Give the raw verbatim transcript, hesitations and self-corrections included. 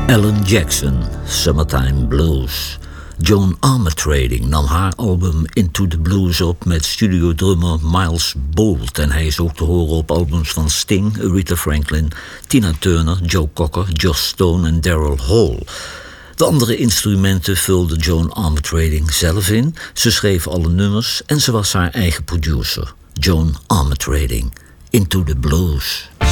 Alan Jackson, Summertime Blues. Joan Armatrading nam haar album Into the Blues op met studiodrummer Miles Bolt. En hij is ook te horen op albums van Sting, Aretha Franklin, Tina Turner, Joe Cocker, Joss Stone en Daryl Hall. De andere instrumenten vulde Joan Armatrading zelf in. Ze schreef alle nummers en ze was haar eigen producer. Joan Armatrading, Into the Blues.